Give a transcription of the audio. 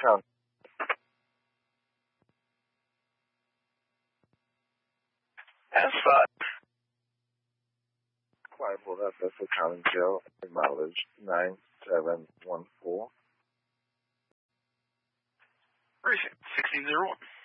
County. S5. Quiet up, that's the County Jail. Mileage 9714. Precinct 1601.